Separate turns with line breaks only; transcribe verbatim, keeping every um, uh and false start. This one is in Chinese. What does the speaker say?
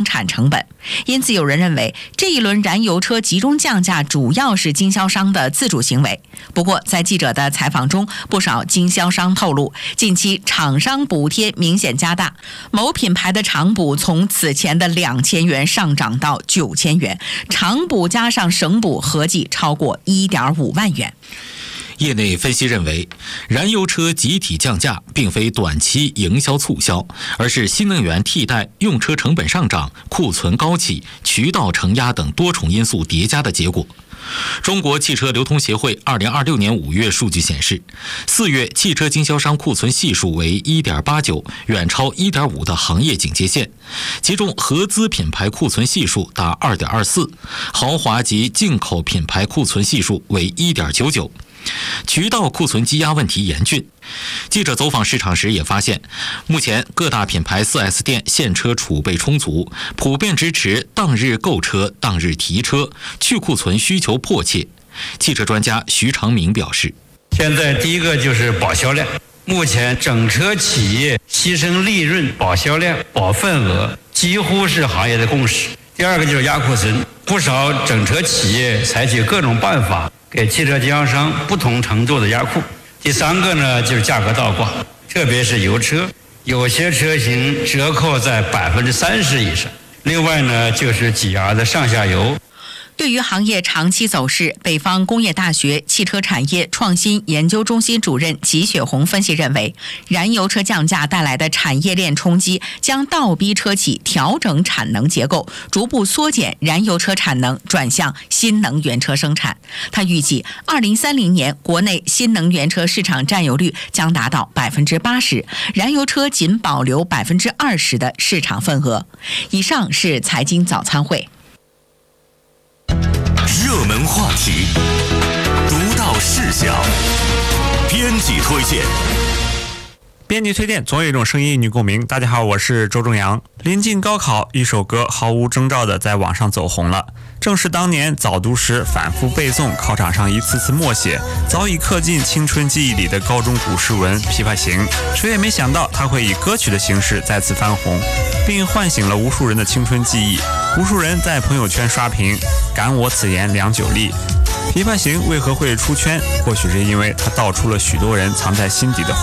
产成本。因此有人认为，这一轮燃油车集中降价主要是经销商的自主行为。不过在记者的采访中，不少经销商透露，近期厂商补贴明显加大，某品牌的厂补从此前的两千元上涨到九千元，厂补加上省补合计超过一点五万元。
业内分析认为，燃油车集体降价并非短期营销促销，而是新能源替代用车成本上涨、库存高企、渠道承压等多重因素叠加的结果。中国汽车流通协会二零二六年五月数据显示，四月汽车经销商库存系数为 一点八九，远超 一点五 的行业警戒线，其中合资品牌库存系数达 二点二四，豪华及进口品牌库存系数为 一点九九。渠道库存积压问题严峻。记者走访市场时也发现，目前各大品牌 四 S 店现车储备充足，普遍支持当日购车、当日提车，去库存需求迫切。汽车专家徐长明表示，
现在第一个就是保销量，目前整车企业牺牲利润、保销量、保份额，几乎是行业的共识。第二个就是压库存，不少整车企业采取各种办法给汽车经销商不同程度的压库。第三个呢，就是价格倒挂，特别是油车，有些车型折扣在百分之三十以上。另外呢，就是挤压的上下游。
对于行业长期走势，北方工业大学汽车产业创新研究中心主任吉雪红分析认为，燃油车降价带来的产业链冲击将倒逼车企调整产能结构，逐步缩减燃油车产能，转向新能源车生产。他预计二零三零年国内新能源车市场占有率将达到百分之八十，燃油车仅保留百分之二十的市场份额。以上是财经早餐会。
热门话题，独到视角，编辑推荐。
编辑推荐，总有一种声音与你共鸣。大家好，我是周正阳。临近高考，一首歌毫无征兆的在网上走红了，正是当年早读时反复背诵、考场上一次次默写，早已刻进青春记忆里的高中古诗文《琵琶行》。谁也没想到它会以歌曲的形式再次翻红，并唤醒了无数人的青春记忆。无数人在朋友圈刷屏，感我此言良久立。琵琶行为何会出圈？或许是因为它道出了许多人藏在心底的